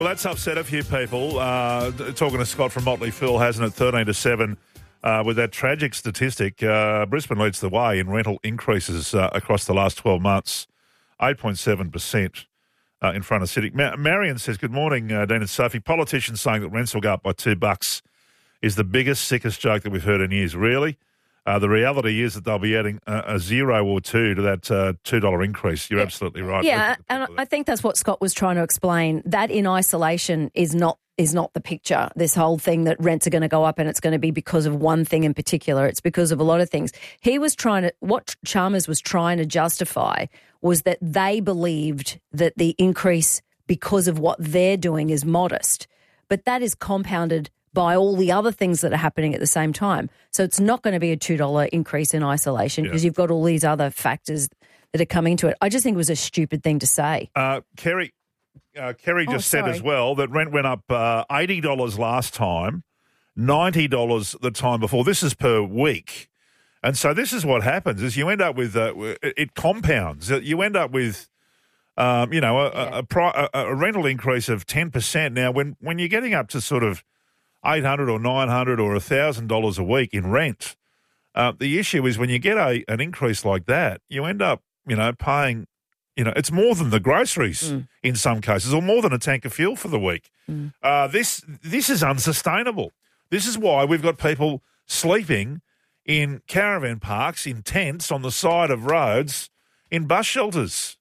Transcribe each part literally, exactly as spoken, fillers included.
Well, that's upset a few people. Uh, talking to Scott from Motley Fool, hasn't it? thirteen to seven uh, with that tragic statistic. Uh, Brisbane leads the way in rental increases uh, across the last twelve months, eight point seven percent uh, in front of City. Ma- Marion says, good morning, uh, Dean and Sophie. Politicians saying that rents will go up by two bucks is the biggest, sickest joke that we've heard in years. Really? Uh, the reality is that they'll be adding a, a zero or two to that uh, two dollar increase. You're yeah. absolutely right. Yeah, and I think that's what Scott was trying to explain. That in isolation is not is not the picture. This whole thing that rents are going to go up and it's going to be because of one thing in particular. It's because of a lot of things. He was trying to, what Chalmers was trying to justify was that they believed that the increase because of what they're doing is modest. But that is compounded by all the other things that are happening at the same time. So it's not going to be a two dollar increase in isolation because yeah. you've got all these other factors that are coming to it. I just think it was a stupid thing to say. Uh, Kerry, uh, Kerry just oh, said as well that rent went up uh, eighty dollars last time, ninety dollars the time before. This is per week. And so this is what happens is you end up with, uh, it compounds. You end up with, um, you know, a, yeah. a, a, a, a rental increase of ten percent. Now, when, when you're getting up to sort of eight hundred or nine hundred or one thousand dollars a week in rent. Uh, the issue is when you get a an increase like that, you end up, you know, paying, you know, it's more than the groceries mm. in some cases or more than a tank of fuel for the week. Mm. Uh, this this is unsustainable. This is why we've got people sleeping in caravan parks, in tents on the side of roads, in bus shelters.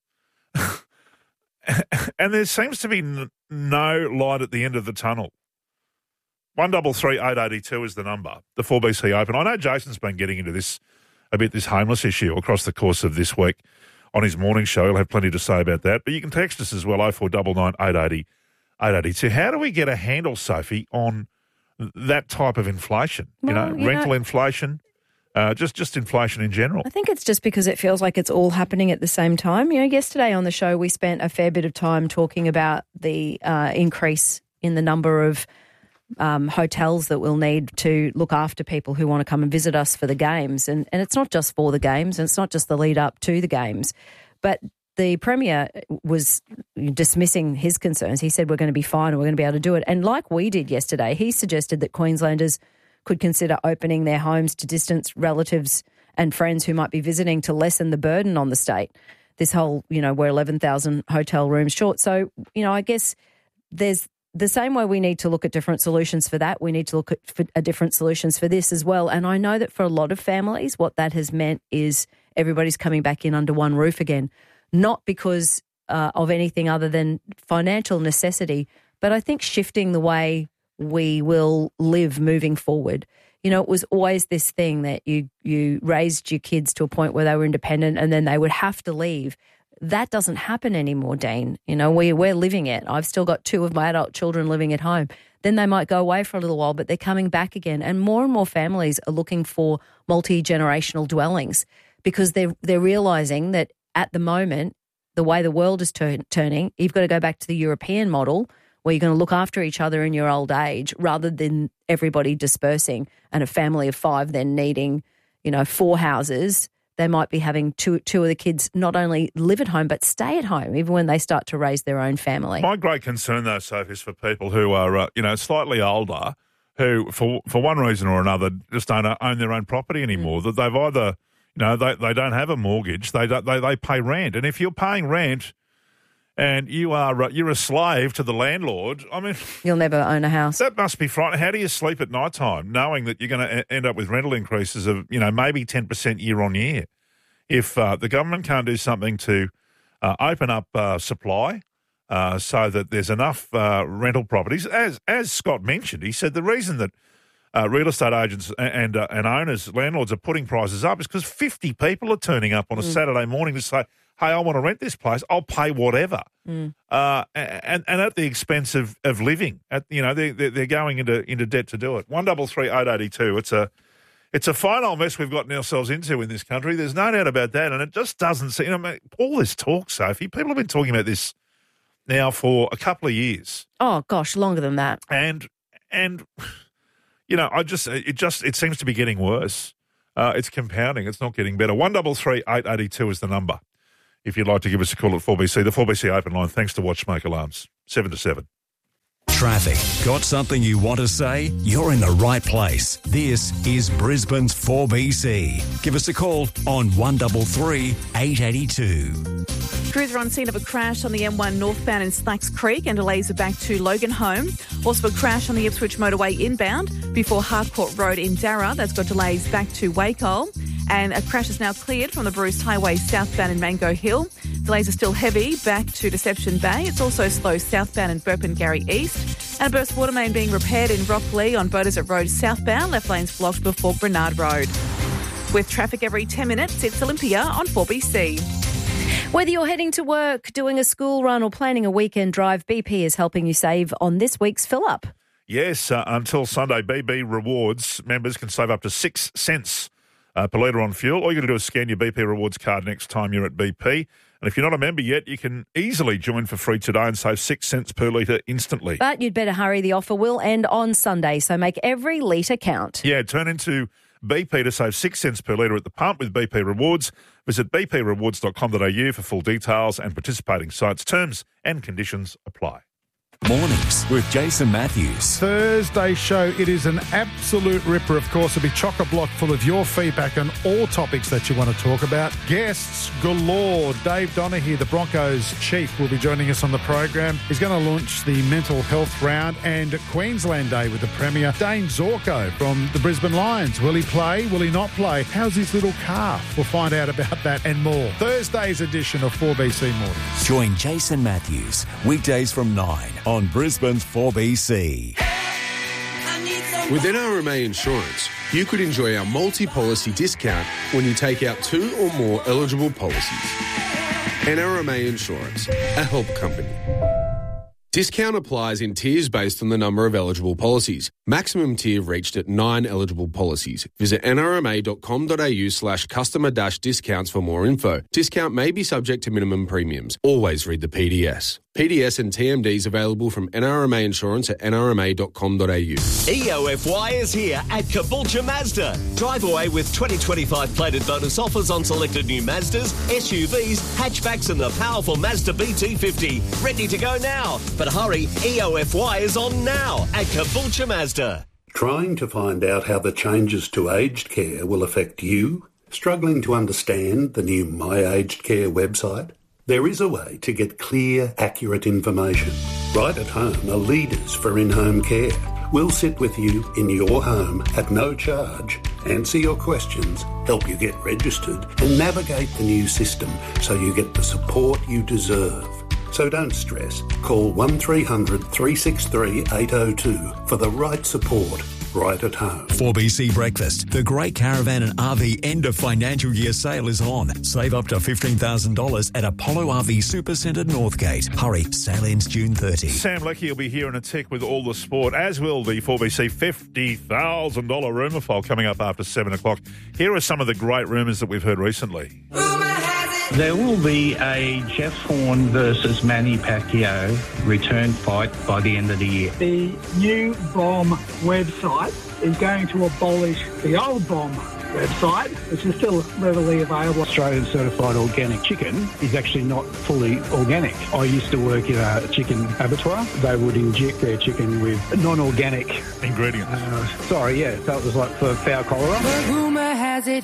And there seems to be n- no light at the end of the tunnel. One double three eight eighty two is the number. The four B C Open. I know Jason's been getting into this a bit, this homeless issue across the course of this week on his morning show. He'll have plenty to say about that. But you can text us as well. Oh four nine nine eight eighty eight eighty two. How do we get a handle, Sophie, on that type of inflation? Well, you know, you rental know, inflation, uh, just just inflation in general. I think it's just because it feels like it's all happening at the same time. You know, yesterday on the show we spent a fair bit of time talking about the uh, increase in the number of Um, hotels that we'll need to look after people who want to come and visit us for the games. And, and it's not just for the games and it's not just the lead up to the games. But the Premier was dismissing his concerns. He said we're going to be fine and we're going to be able to do it. And like we did yesterday, he suggested that Queenslanders could consider opening their homes to distant relatives and friends who might be visiting to lessen the burden on the state. This whole, you know, we're eleven thousand hotel rooms short. So, you know, I guess there's the same way we need to look at different solutions for that, we need to look at for, uh, different solutions for this as well. And I know that for a lot of families, what that has meant is everybody's coming back in under one roof again, not because uh, of anything other than financial necessity, but I think shifting the way we will live moving forward. You know, it was always this thing that you you raised your kids to a point where they were independent and then they would have to leave. That doesn't happen anymore, Dean. You know, we, we're living it. I've still got two of my adult children living at home. Then they might go away for a little while, but they're coming back again. And more and more families are looking for multi-generational dwellings because they're, they're realising that at the moment, the way the world is turn, turning, you've got to go back to the European model where you're going to look after each other in your old age rather than everybody dispersing and a family of five then needing, you know, four houses. They might be having two two of the kids not only live at home but stay at home even when they start to raise their own family. My great concern, though, Sophie, is for people who are, uh, you know, slightly older who, for for one reason or another, just don't own their own property anymore. Mm. That they've either, you know, they, they don't have a mortgage, they don't, they they pay rent, and if you're paying rent and you are you're a slave to the landlord, I mean, you'll never own a house. That must be frightening. How do you sleep at night time knowing that you're going to end up with rental increases of, you know, maybe ten percent year on year? If uh, the government can't do something to uh, open up uh, supply uh, so that there's enough uh, rental properties, as as Scott mentioned, he said the reason that uh, real estate agents and uh, and owners, landlords are putting prices up is because fifty people are turning up on a mm. Saturday morning to say, hey, I want to rent this place, I'll pay whatever, mm. uh, and and at the expense of, of living. At, you know, they they're going into into debt to do it. One double three eight eighty two. It's a It's a fine old mess we've gotten ourselves into in this country. There's no doubt about that. And it just doesn't seem, you know, all this talk, Sophie, people have been talking about this now for a couple of years. Oh, gosh, longer than that. And, and you know, I just, it just, it seems to be getting worse. Uh, it's compounding. It's not getting better. One double three eight eighty two is the number. If you'd like to give us a call at four B C, the four B C open line, thanks to Watch Smoke Alarms, seven to seven. Traffic. Got something you want to say? You're in the right place. This is Brisbane's four B C. Give us a call on one three three, eight eight two. Crews are on scene of a crash on the M one northbound in Slacks Creek and delays are back to Loganholme. Also a crash on the Ipswich motorway inbound before Harcourt Road in Darra. That's got delays back to Wacol. And a crash is now cleared from the Bruce Highway southbound in Mango Hill. Delays are still heavy back to Deception Bay. It's also slow southbound in Burpengary East. And a burst water main being repaired in Rockley on Beaudesert Road southbound. Left lanes blocked before Grenard Road. With traffic every ten minutes, it's Olympia on four B C. Whether you're heading to work, doing a school run or planning a weekend drive, B P is helping you save on this week's fill-up. Yes, uh, until Sunday, B B Rewards members can save up to six cents uh, per litre on fuel. All you got to do is scan your B P Rewards card next time you're at B P. And if you're not a member yet, you can easily join for free today and save six cents per litre instantly. But you'd better hurry. The offer will end on Sunday, so make every litre count. Yeah, turn into B P to save six cents per litre at the pump with B P Rewards. Visit b p rewards dot com dot a u for full details and participating sites. Terms and conditions apply. Mornings with Jason Matthews. Thursday show, it is an absolute ripper. Of course, it'll be chock-a-block full of your feedback on all topics that you want to talk about. Guests galore. Dave Donaghy, the Broncos chief, will be joining us on the program. He's going to launch the mental health round and Queensland Day with the Premier. Dane Zorko from the Brisbane Lions. Will he play? Will he not play? How's his little calf? We'll find out about that and more. Thursday's edition of four B C Mornings. Join Jason Matthews weekdays from nine on Brisbane's four B C. With N R M A Insurance, you could enjoy our multi-policy discount when you take out two or more eligible policies. N R M A Insurance, a help company. Discount applies in tiers based on the number of eligible policies. Maximum tier reached at nine eligible policies. Visit n r m a dot com dot a u slash customer dash discounts for more info. Discount may be subject to minimum premiums. Always read the P D S. P D S and T M Ds available from N R M A Insurance at n r m a dot com dot a u. E O F Y is here at Caboolture Mazda. Drive away with twenty twenty-five plated bonus offers on selected new Mazdas, S U Vs, hatchbacks and the powerful Mazda B T fifty. Ready to go now. But hurry, E O F Y is on now at Caboolture Mazda. Trying to find out how the changes to aged care will affect you? Struggling to understand the new My Aged Care website? There is a way to get clear, accurate information. Right at Home are leaders for in-home care. We'll sit with you in your home at no charge, answer your questions, help you get registered and navigate the new system so you get the support you deserve. So don't stress. Call one three hundred, three six three, eight oh two for the right support right at home. four B C Breakfast. The Great Caravan and R V end of financial year sale is on. Save up to fifteen thousand dollars at Apollo R V Supercentre Northgate. Hurry, sale ends June thirtieth. Sam Leckie will be here in a tick with all the sport, as will the four B C fifty thousand dollars rumour file coming up after seven o'clock. Here are some of the great rumours that we've heard recently. There will be a Jeff Horn versus Manny Pacquiao return fight by the end of the year. The new BOM website is going to abolish the old BOM website, which is still readily available. Australian Certified Organic Chicken is actually not fully organic. I used to work in a chicken abattoir. They would inject their chicken with non-organic ingredients. Uh, sorry, yeah, so it was like for fowl cholera. The rumour has it.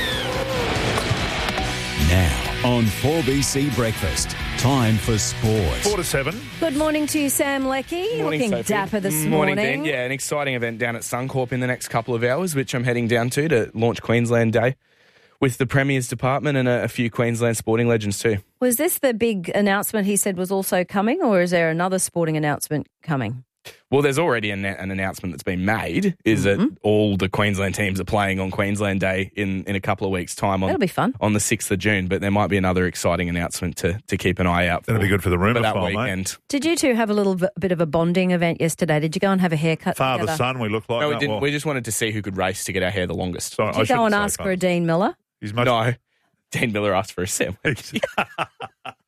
Now on four B C Breakfast, time for sport. Four to seven. Good morning to you, Sam Leckie. Morning, Looking Sophie. dapper this morning. morning. Ben. Yeah, an exciting event down at Suncorp in the next couple of hours, which I'm heading down to to launch Queensland Day with the Premier's Department and a, a few Queensland sporting legends too. Was this the big announcement he said was also coming, or is there another sporting announcement coming? Well, there's already an, an announcement that's been made, is mm-hmm. that all the Queensland teams are playing on Queensland Day in, in a couple of weeks' time. On, That'll be fun. On the sixth of June, but there might be another exciting announcement to, to keep an eye out for. That'll be good for the rumour that file, weekend. mate. Did you two have a little v- bit of a bonding event yesterday? Did you go and have a haircut Father, together? son, we look like No, we that. didn't. Well, We just wanted to see who could race to get our hair the longest. sorry, Did I you go shouldn't and say ask for father. a Dean Miller? He's much, No, Dean Miller asked for a sandwich.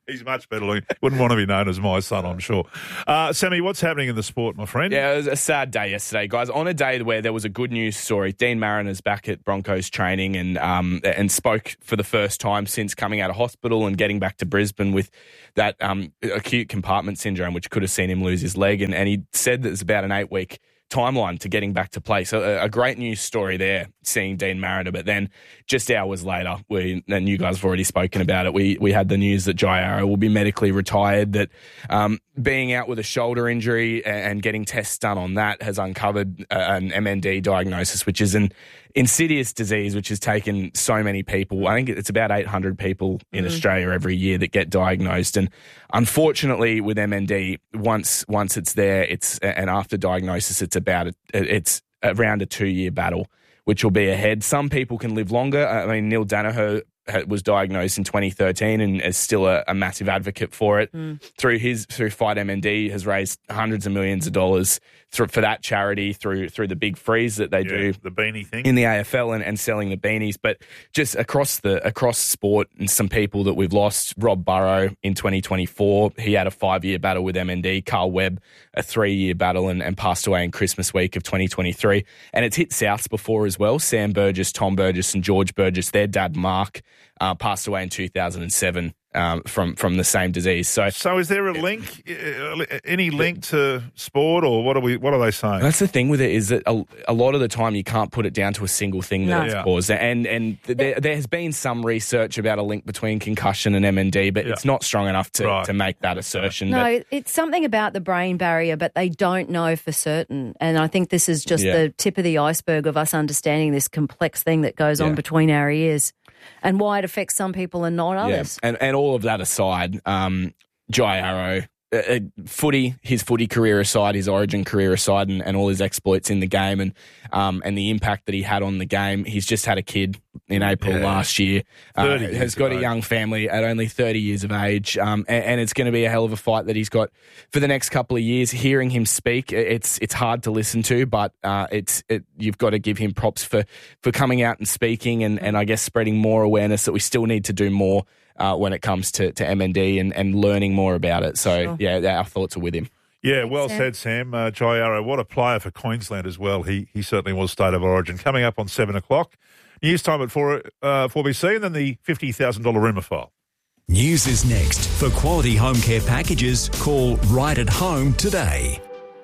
He's much better looking. Wouldn't want to be known as my son, I'm sure. Uh, Sammy, what's happening in the sport, my friend? Yeah, it was a sad day yesterday, guys. On a day where there was a good news story, Dean Mariner's back at Broncos training and um, and spoke for the first time since coming out of hospital and getting back to Brisbane with that um, acute compartment syndrome, which could have seen him lose his leg. And, and he said that it's about an eight-week timeline to getting back to play. So a, a great news story there, seeing Dean Mariner. But then just hours later, we, and you guys have already spoken about it, we we had the news that Jai Arrow will be medically retired, that um, being out with a shoulder injury and getting tests done on that has uncovered an M N D diagnosis, which is an insidious disease which has taken so many people. I think it's about eight hundred people in mm. Australia every year that get diagnosed. And unfortunately with M N D, once once it's there, it's and after diagnosis, it's about a, it's around a two-year battle, which will be ahead. Some people can live longer. I mean, Neil Danaher was diagnosed in twenty thirteen and is still a, a massive advocate for it. Mm. Through his through Fight M N D, has raised hundreds of millions of dollars through, for that charity through through the big freeze that they yeah, do, the beanie thing in the A F L and, and selling the beanies. But just across the across sport, and some people that we've lost. Rob Burrow in twenty twenty-four, he had a five year battle with M N D. Carl Webb, a three year battle, and, and passed away in Christmas week of twenty twenty-three. And it's hit Souths before as well. Sam Burgess, Tom Burgess, and George Burgess. Their dad Mark uh, passed away in two thousand seven. Um, from from the same disease. So, so is there a link, uh, any link to sport, or what are we? What are they saying? That's the thing with it, is that a, a lot of the time you can't put it down to a single thing that no. it's yeah. caused. And and there, there has been some research about a link between concussion and M N D, but yeah. it's not strong enough to, right. to make that assertion. No, but, it's something about the brain barrier, but they don't know for certain. And I think this is just yeah. the tip of the iceberg of us understanding this complex thing that goes yeah. on between our ears, and why it affects some people and not others. Yeah. And and all of that aside, um, Jai Arrow, uh, uh, footy, his footy career aside, his Origin career aside, and, and all his exploits in the game, and um, and the impact that he had on the game. He's just had a kid in April yeah. last year. Uh, has got a age. young family at only thirty years of age, um, and, and it's going to be a hell of a fight that he's got for the next couple of years. Hearing him speak, it's it's hard to listen to, but uh, it's it, you've got to give him props for for coming out and speaking, and, and I guess spreading more awareness that we still need to do more uh, when it comes to, to M N D and, and learning more about it. So, sure. yeah, our thoughts are with him. Yeah, well Sam. said, Sam. Uh, Jai Arrow, what a player for Queensland as well. He he certainly was State of Origin. Coming up on seven o'clock. News time at four, uh, four B C, and then the fifty thousand dollars rumour file. News is next. For quality home care packages, call Right at Home today.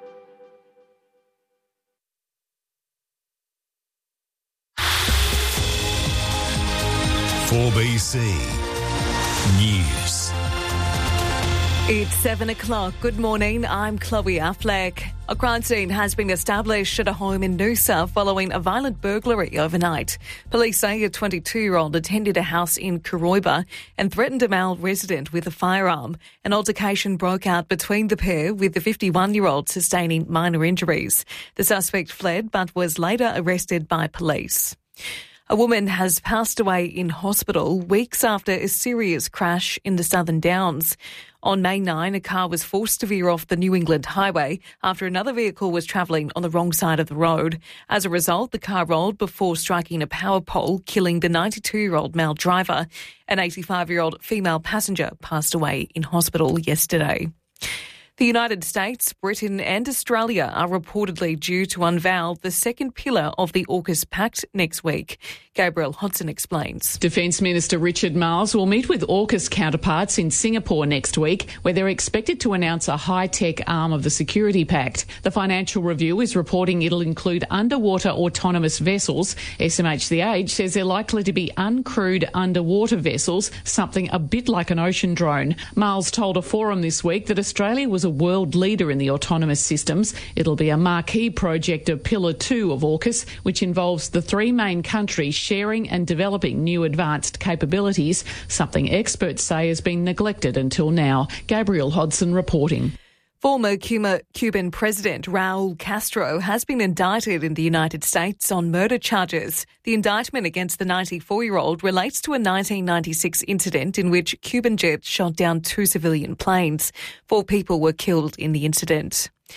four B C News. It's seven o'clock. Good morning. I'm Chloe Affleck. A crime scene has been established at a home in Noosa following a violent burglary overnight. Police say a twenty-two-year-old attended a house in Koroiba and threatened a male resident with a firearm. An altercation broke out between the pair, with the fifty-one-year-old sustaining minor injuries. The suspect fled but was later arrested by police. A woman has passed away in hospital weeks after a serious crash in the Southern Downs. On May ninth, a car was forced to veer off the New England Highway after another vehicle was travelling on the wrong side of the road. As a result, the car rolled before striking a power pole, killing the ninety-two-year-old male driver. An eighty-five-year-old female passenger passed away in hospital yesterday. The United States, Britain and Australia are reportedly due to unveil the second pillar of the AUKUS Pact next week. Gabrielle Hodson explains. Defence Minister Richard Marles will meet with AUKUS counterparts in Singapore next week, where they're expected to announce a high-tech arm of the Security Pact. The Financial Review is reporting it'll include underwater autonomous vessels. S M H The Age says they're likely to be uncrewed underwater vessels, something a bit like an ocean drone. Marles told a forum this week that Australia was a world leader in the autonomous systems. It'll be a marquee project of Pillar two of AUKUS, which involves the three main countries sharing and developing new advanced capabilities, something experts say has been neglected until now. Gabrielle Hodson reporting. Former Cuban President Raul Castro has been indicted in the United States on murder charges. The indictment against the ninety-four-year-old relates to a nineteen ninety-six incident in which Cuban jets shot down two civilian planes. Four people were killed in the incident.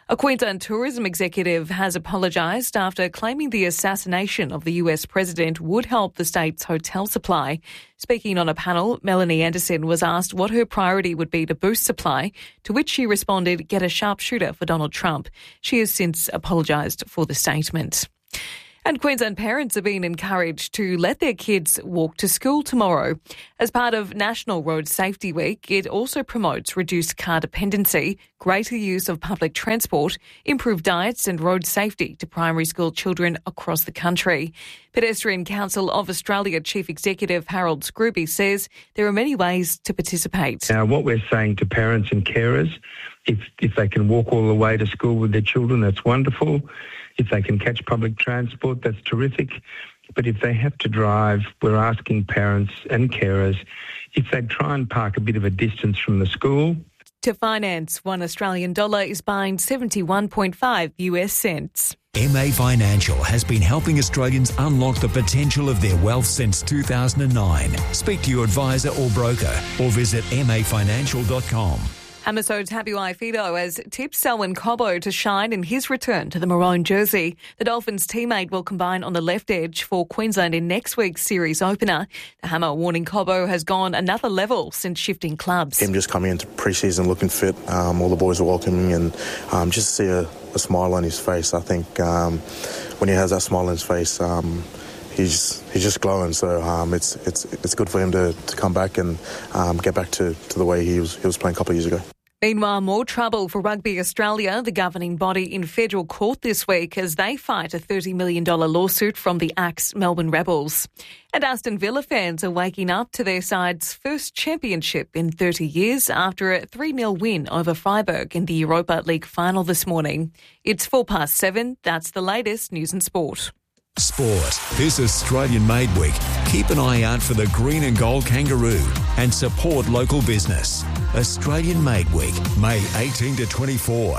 A Queensland tourism executive has apologised after claiming the assassination of the U S president would help the state's hotel supply. Speaking on a panel, Melanie Anderson was asked what her priority would be to boost supply, to which she responded, get a sharpshooter for Donald Trump. She has since apologised for the statement. And Queensland parents are being encouraged to let their kids walk to school tomorrow. As part of National Road Safety Week, it also promotes reduced car dependency, greater use of public transport, improved diets and road safety to primary school children across the country. Pedestrian Council of Australia Chief Executive Harold Scrooby says there are many ways to participate. Now, what we're saying to parents and carers, if, if they can walk all the way to school with their children, that's wonderful. If they can catch public transport, that's terrific. But if they have to drive, we're asking parents and carers if they try and park a bit of a distance from the school. To finance, one Australian dollar is buying seventy-one point five U S cents. M A Financial has been helping Australians unlock the potential of their wealth since two thousand nine. Speak to your advisor or broker or visit m a financial dot com. Hamiso's Happy Fido has tipped Selwyn Cobbo to shine in his return to the maroon jersey. The Dolphins teammate will combine on the left edge for Queensland in next week's series opener. The Hammer warning Cobbo has gone another level since shifting clubs. Him just coming into pre-season looking fit, um, all the boys are welcoming, and um, just to see a, a smile on his face. I think um, when he has that smile on his face, um, he's he's just glowing. So um, it's it's it's good for him to, to come back and um, get back to, to the way he was he was playing a couple of years ago. Meanwhile, more trouble for Rugby Australia, the governing body, in federal court this week as they fight a thirty million dollars lawsuit from the Axe Melbourne Rebels. And Aston Villa fans are waking up to their side's first championship in thirty years after a three nil win over Freiburg in the Europa League final this morning. It's four past seven. That's the latest news and sport. Sport. This Australian Made Week. Keep an eye out for the green and gold kangaroo and support local business. Australian Made Week, May eighteenth to twenty-four.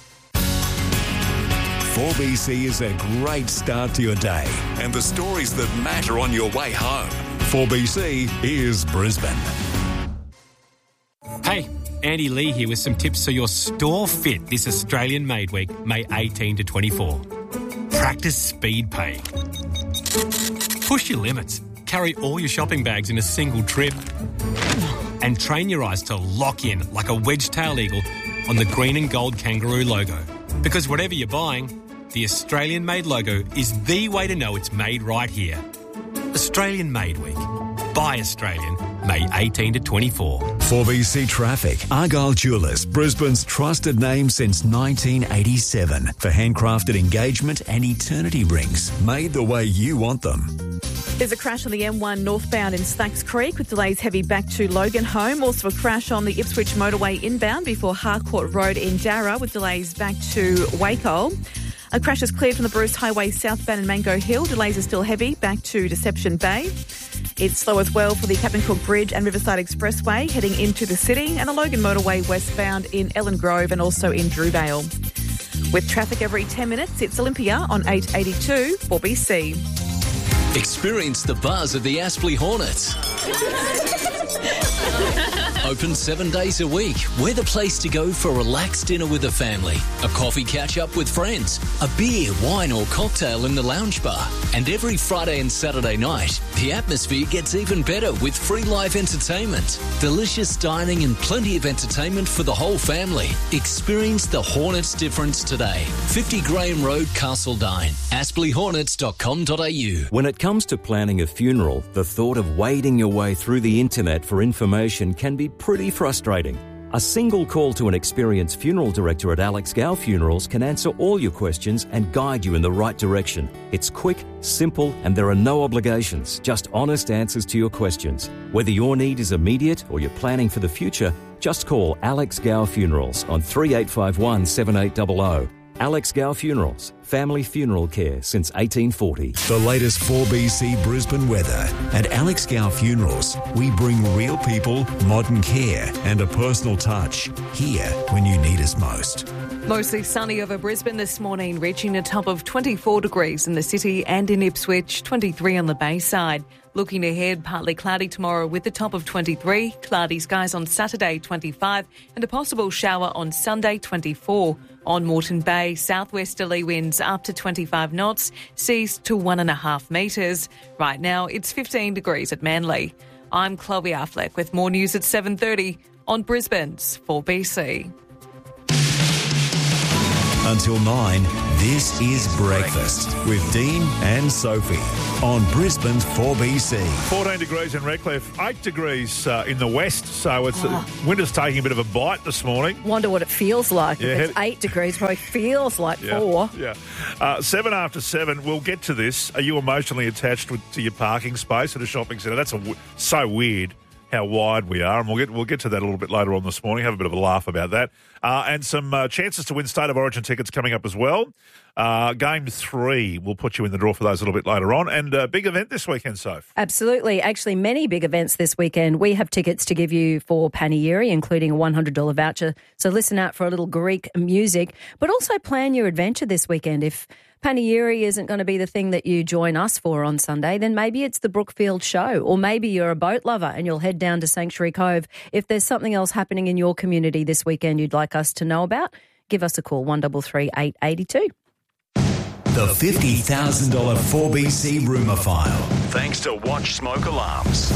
four B C is a great start to your day and the stories that matter on your way home. four B C is Brisbane. Hey, Andy Lee here with some tips so your store fit this Australian Made Week, May eighteenth to twenty-four. Practice speed paying. Push your limits. Carry all your shopping bags in a single trip. And train your eyes to lock in like a wedge-tailed eagle on the green and gold kangaroo logo. Because whatever you're buying, the Australian Made logo is the way to know it's made right here. Australian Made Week. Buy Australian, May eighteenth to twenty-four. four B C Traffic. Argyle Jewellers, Brisbane's trusted name since nineteen eighty-seven. For handcrafted engagement and eternity rings, made the way you want them. There's a crash on the M one northbound in Slacks Creek with delays heavy back to Logan Home. Also a crash on the Ipswich motorway inbound before Harcourt Road in Darra with delays back to Waco. A crash is cleared from the Bruce Highway southbound in Mango Hill. Delays are still heavy back to Deception Bay. It's slow as well for the Captain Cook Bridge and Riverside Expressway heading into the city, and the Logan motorway westbound in Ellen Grove and also in Drewvale. With traffic every ten minutes, it's Olympia on eight eighty-two four B C. Experience the buzz of the Aspley Hornets. Open seven days a week. We're the place to go for a relaxed dinner with the family, a coffee catch-up with friends, a beer, wine or cocktail in the lounge bar. And every Friday and Saturday night, the atmosphere gets even better with free live entertainment, delicious dining and plenty of entertainment for the whole family. Experience the Hornets difference today. fifty Graham Road, Castledine. aspley hornets dot com dot a u. When it comes to planning a funeral, the thought of wading your way through the internet for information can be pretty frustrating. A single call to an experienced funeral director at Alex Gow Funerals can answer all your questions and guide you in the right direction. It's quick, simple, and there are no obligations, just honest answers to your questions. Whether your need is immediate or you're planning for the future, just call Alex Gow Funerals on three eight five one, seven eight zero zero. Alex Gow Funerals, family funeral care since eighteen forty. The latest four B C Brisbane weather. At Alex Gow Funerals, we bring real people, modern care and a personal touch. Here when you need us most. Mostly sunny over Brisbane this morning, reaching a top of twenty-four degrees in the city and in Ipswich, twenty-three on the Bayside. Looking ahead, partly cloudy tomorrow with a top of twenty-three, cloudy skies on Saturday, twenty-five, and a possible shower on Sunday, twenty-four. On Moreton Bay, southwesterly winds up to twenty-five knots, seas to one and a half metres. Right now, it's fifteen degrees at Manly. I'm Chloe Affleck with more news at seven thirty on Brisbane's four B C. Until nine, this is Breakfast with Dean and Sophie on Brisbane's four B C. fourteen degrees in Redcliffe, eight degrees uh, in the west, so it's Oh. uh, winter's taking a bit of a bite this morning. Wonder what it feels like. Yeah, if it's head- eight degrees, probably feels like Yeah, four. yeah. Uh, seven after seven, we'll get to this. Are you emotionally attached with, to your parking space at a shopping centre? That's a w- so weird how wide we are, and we'll get we'll get to that a little bit later on this morning. Have a bit of a laugh about that, uh, and some uh, chances to win State of Origin tickets coming up as well. Uh, game three, we'll put you in the draw for those a little bit later on, and a big event this weekend, Soph. Absolutely. Actually, many big events this weekend. We have tickets to give you for Panegyri, including a one hundred dollars voucher. So listen out for a little Greek music, but also plan your adventure this weekend. If Panegyri isn't going to be the thing that you join us for on Sunday, then maybe it's the Brookfield Show, or maybe you're a boat lover and you'll head down to Sanctuary Cove. If there's something else happening in your community this weekend you'd like us to know about, give us a call, one three three, eight eight two. The fifty thousand dollars four B C rumour file. Thanks to Watch Smoke Alarms.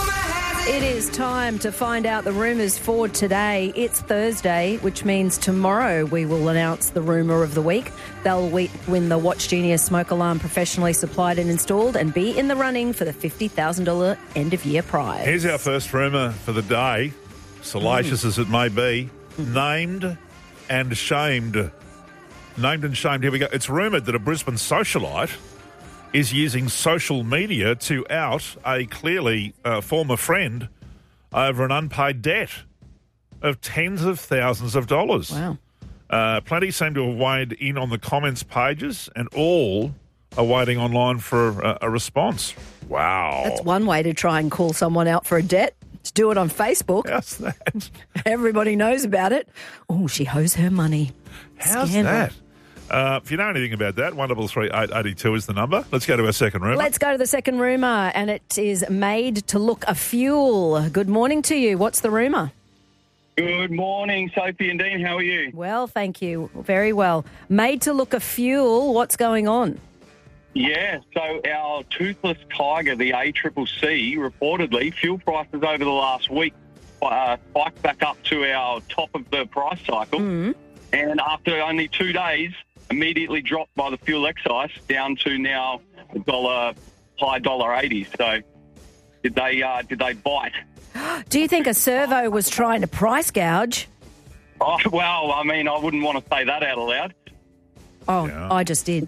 It is time to find out the rumours for today. It's Thursday, which means tomorrow we will announce the rumour of the week. They'll win the Watch Genius smoke alarm professionally supplied and installed and be in the running for the fifty thousand dollars end-of-year prize. Here's our first rumour for the day, salacious mm. as it may be. Named and shamed. Named and shamed. Here we go. It's rumoured that a Brisbane socialite is using social media to out a clearly uh, former friend over an unpaid debt of tens of thousands of dollars. Wow. Uh, plenty seem to have weighed in on the comments pages, and all are waiting online for a, a response. Wow. That's one way to try and call someone out for a debt. To do it on Facebook. How's that? Everybody knows about it. Oh, she owes her money. How's Scandal. that? Uh, if you know anything about that, one three three, eight eight two is the number. Let's go to our second rumour. Let's go to the second rumour, and it is made to look a fuel. Good morning to you. What's the rumour? Good morning, Sophie and Dean. How are you? Well, thank you. Very well. Made to look a fuel. What's going on? Yeah, so our toothless tiger, the A C C C, reportedly, fuel prices over the last week uh, spiked back up to our top of the price cycle. Mm. And after only two days, immediately dropped by the fuel excise down to now a dollar, high dollar eighty. So did they uh, did they bite? Do you think a servo was trying to price gouge? Oh, well, I mean, I wouldn't want to say that out loud. Oh, Yeah. I just did.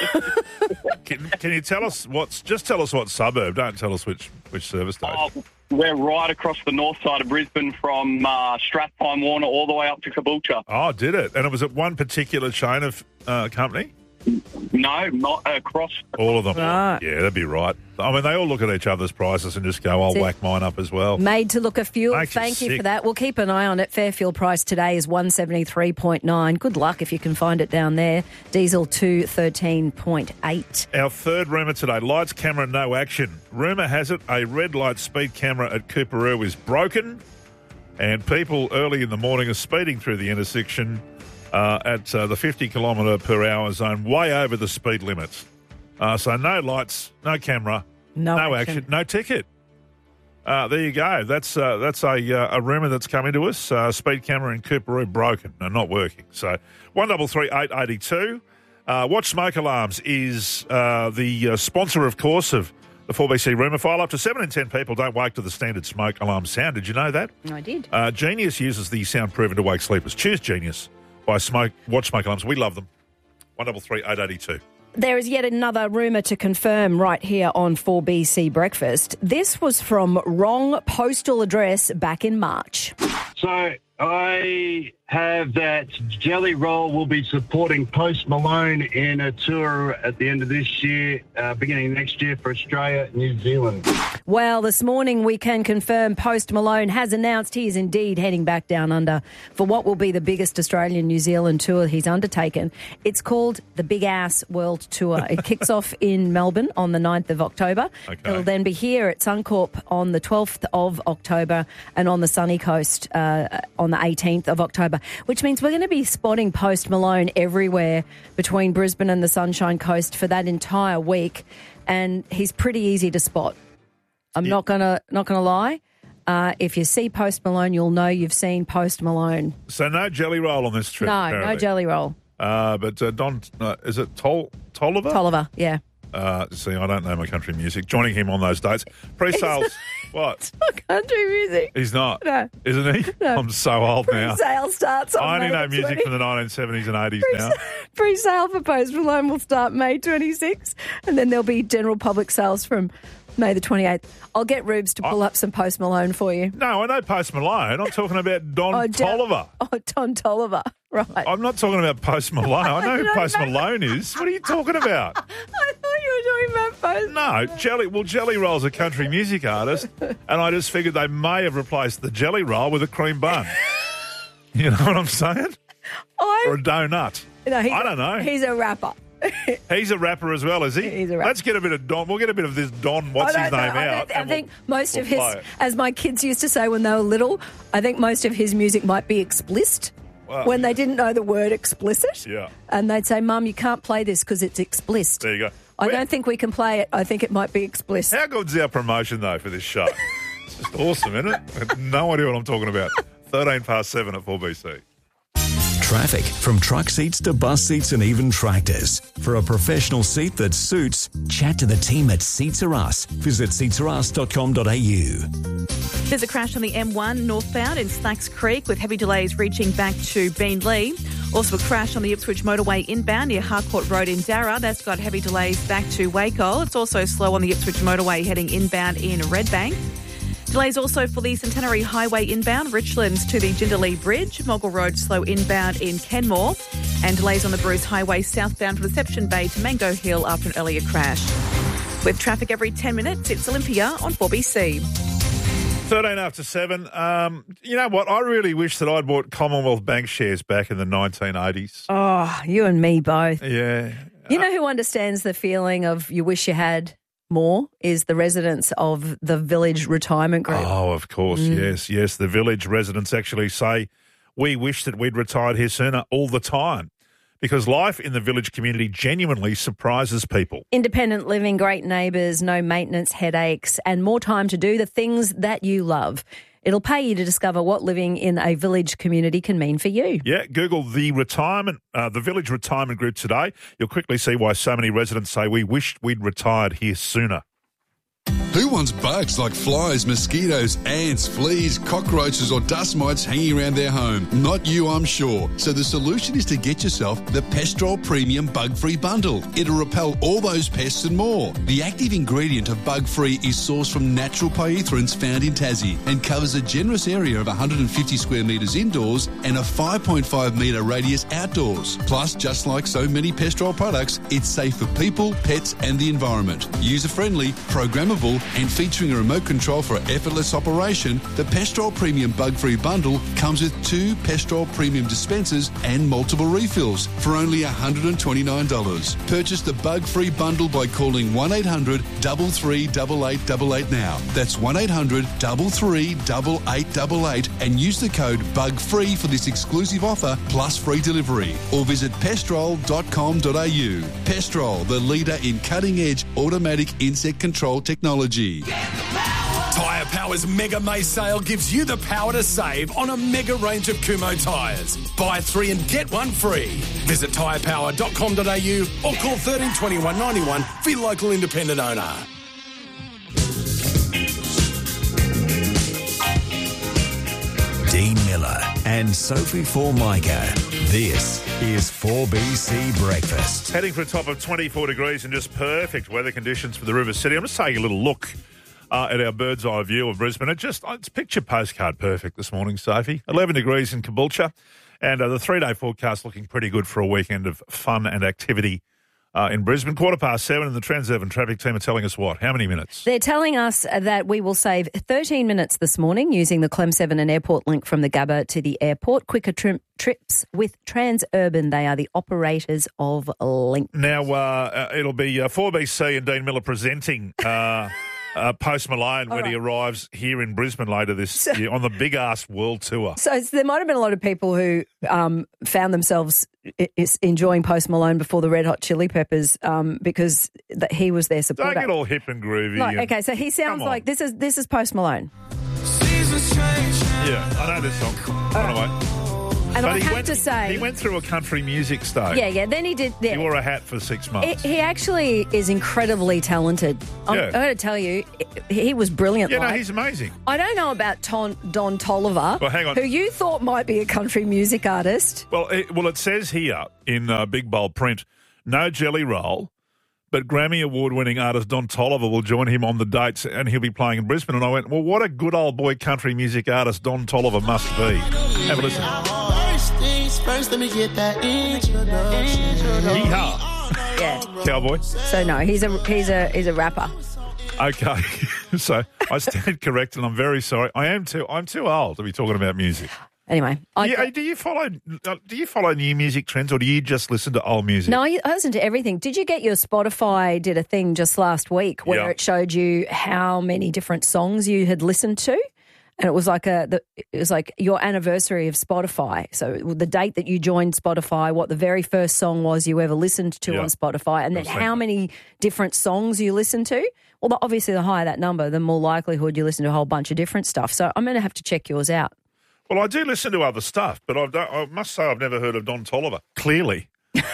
Can, can you tell us what's, just tell us what suburb, don't tell us which, which service station. Oh, we're right across the north side of Brisbane from uh, Strathpine Warner all the way up to Caboolture. Oh, did it? And it was at one particular chain of uh, company? No, not across. All of them? Right. Yeah, that'd be right. I mean, they all look at each other's prices and just go, I'll That's it. whack mine up as well. Made to look a fuel. Makes you Thank you sick. for that. We'll keep an eye on it. Fair fuel price today is one seventy-three point nine. Good luck if you can find it down there. Diesel two thirteen point eight. Our third rumour today, lights, camera, no action. Rumour has it a red light speed camera at Coorparoo is broken, and people early in the morning are speeding through the intersection uh, at uh, the fifty kilometre per hour zone, way over the speed limits. Uh, so no lights, no camera, No no action. action, no ticket. Uh, there you go. That's uh, that's a uh, a rumour that's come into us. Uh, speed camera in Coorparoo broken and not working. So one double three eight eighty two. Uh, Watch Smoke Alarms is uh, the uh, sponsor, of course, of the four B C rumour file. Up to seven in ten people don't wake to the standard smoke alarm sound. Did you know that? I did. Uh, Genius uses the sound proven to wake sleepers. Choose Genius by Smoke Watch Smoke Alarms. We love them. one double three eight eighty two. There is yet another rumour to confirm right here on four B C Breakfast. This was from wrong postal address back in March. So I have that Jelly Roll will be supporting Post Malone in a tour at the end of this year, uh, beginning next year for Australia and New Zealand. Well, this morning we can confirm Post Malone has announced he is indeed heading back down under for what will be the biggest Australian-New Zealand tour he's undertaken. It's called the Big Ass World Tour. It kicks off in Melbourne on the ninth of October. Okay. It'll then be here at Suncorp on the twelfth of October and on the sunny coast uh, on the eighteenth of October, which means we're going to be spotting Post Malone everywhere between Brisbane and the Sunshine Coast for that entire week, and he's pretty easy to spot. I'm yeah. not gonna not gonna lie. Uh, if you see Post Malone, you'll know you've seen Post Malone. So no Jelly Roll on this trip. No, apparently. no Jelly Roll. Uh, but uh, Don, uh, is it Tol Tolliver? Tolliver, yeah. Uh, see, I don't know my country music. Joining him on those dates. Pre-sales, what? It's not country music. He's not? No. Isn't he? No. I'm so old now. Pre-sale starts on I only May know the music twentieth. from the nineteen seventies and eighties now. Pre-sale for Post Malone will start May twenty-sixth, and then there'll be general public sales from May the twenty-eighth. I'll get Rubes to pull up some Post Malone for you. No, I know Post Malone. I'm talking about Don Oh, Don- Tolliver. Oh, Don Tolliver. Right. I'm not talking about Post Malone. I know who don't Post know. Malone is. What are you talking about? I thought you were talking about Post No, Jelly. Well, Jelly Roll's a country music artist, and I just figured they may have replaced the Jelly Roll with a cream bun. You know what I'm saying? I, or a donut. No, he, I don't know. He's a rapper. He's a rapper as well, is he? He's a rapper. Let's get a bit of Don. We'll get a bit of this Don. What's I his don't name know. I out? don't- I and think we'll- most we'll of his, play it. as my kids used to say when they were little, I think most of his music might be explicit. Well, when they didn't know the word explicit. Yeah. And they'd say, Mum, you can't play this because it's explicit. There you go. I Where- don't think we can play it. I think it might be explicit. How good's our promotion, though, for this show? It's just awesome, isn't it? I have no idea what I'm talking about. thirteen past seven at four B C. Traffic, from truck seats to bus seats and even tractors. For a professional seat that suits, chat to the team at Seats Are Us. Visit seats are us dot com dot a u. There's a crash on the M one northbound in Slacks Creek with heavy delays reaching back to Beenleigh. Also a crash on the Ipswich motorway inbound near Harcourt Road in Darra. That's got heavy delays back to Waco. It's also slow on the Ipswich motorway heading inbound in Redbank. Delays also for the Centenary Highway inbound, Richlands to the Jindalee Bridge, Moggle Road slow inbound in Kenmore, and delays on the Bruce Highway southbound from Reception Bay to Mango Hill after an earlier crash. With traffic every ten minutes, it's Olympia on four B C. thirteen after seven. Um, you know what? I really wish that I'd bought Commonwealth Bank shares back in the nineteen eighties. Oh, you and me both. Yeah. You know who understands the feeling of you wish you had more is the residents of the Village Retirement Group. Oh, of course, Mm. yes, yes. The Village residents actually say, we wish that we'd retired here sooner all the time because life in the Village community genuinely surprises people. Independent living, great neighbours, no maintenance headaches, and more time to do the things that you love. It'll pay you to discover what living in a Village community can mean for you. Yeah, Google the retirement, uh, the Village Retirement Group today. You'll quickly see why so many residents say we wished we'd retired here sooner. Who wants bugs like flies, mosquitoes, ants, fleas, cockroaches or dust mites hanging around their home? Not you, I'm sure. So the solution is to get yourself the Pestrol Premium Bug-Free Bundle. It'll repel all those pests and more. The active ingredient of Bug-Free is sourced from natural pyrethroids found in Tassie and covers a generous area of one hundred fifty square metres indoors and a five point five metre radius outdoors. Plus, just like so many Pestrol products, it's safe for people, pets and the environment. User-friendly, programmable and featuring a remote control for effortless operation, the Pestrol Premium Bug-Free Bundle comes with two Pestrol Premium dispensers and multiple refills for only one hundred twenty-nine dollars. Purchase the Bug-Free Bundle by calling one eight hundred, three three eight, eight eight eight now. That's one eight hundred, three three eight, eight eight eight and use the code BUGFREE for this exclusive offer plus free delivery. Or visit pestrol dot com dot a u. Pestrol, the leader in cutting-edge automatic insect control technology. Tyre Power's Mega May sale gives you the power to save on a mega range of Kumho tyres. Buy three and get one free. Visit tyre power dot com dot a u or call thirteen twenty-one ninety-one for your local independent owner. Dean Miller and Sophie Formica. This is four B C Breakfast. Heading for a top of twenty-four degrees and just perfect weather conditions for the River City. I'm just taking a little look uh, at our bird's eye view of Brisbane. It just, it's picture postcard perfect this morning, Sophie. eleven degrees in Caboolture. And uh, the three-day forecast looking pretty good for a weekend of fun and activity uh, in Brisbane. Quarter past seven, and the Transurban traffic team are telling us what? How many minutes? They're telling us that we will save thirteen minutes this morning using the Clem seven and Airport link from the Gabba to the airport. Quicker tri- trips with Transurban. They are the operators of Link. Now, uh, uh, it'll be uh, four B C and Dean Miller presenting uh, uh, Post Malone when right. he arrives here in Brisbane later this So- year on the big-ass world tour. So it's- there might have been a lot of people who um, found themselves i- is enjoying Post Malone before the Red Hot Chili Peppers um, because that he was their support Don't act. get all hip and groovy. Like, and- okay, so he sounds Come on. like this is this is Post Malone. Yeah, I know this song. Run away. And But I he have went, to say, he went through a country music stage. yeah, yeah. Then he did. Yeah. He wore a hat for six months. He, he actually is incredibly talented. I'm, Yeah. I'm going to tell you, he he was brilliant. yeah, no, live. he's amazing. I don't know about Ton, Don Tolliver, Well, hang on. who you thought might be a country music artist. Well, it, well, it says here in uh, big bold print, no jelly roll, but Grammy award-winning artist Don Tolliver will join him on the dates, and he'll be playing in Brisbane. And I went, well, what a good old boy country music artist Don Tolliver must be. Have a listen. First, let me get that introduction. Yeehaw. Yeah. Cowboy. So no, he's a he's a he's a rapper. Okay, so I stand corrected. I'm very sorry. I am too. I'm too old to be talking about music. Anyway, I do, you, do you follow? Do you follow new music trends, or do you just listen to old music? No, I listen to everything. Did you get your Spotify did a thing just last week where Yeah. it showed you how many different songs you had listened to? And it was like a, the, it was like your anniversary of Spotify. So the date that you joined Spotify, what the very first song was you ever listened to Yeah. on Spotify, and then I've seen how that. many different songs you listened to. Well, the- obviously, the higher that number, the more likelihood you listen to a whole bunch of different stuff. So I'm going to have to check yours out. Well, I do listen to other stuff, but I've don't, I must say I've never heard of Don Tolliver. Clearly,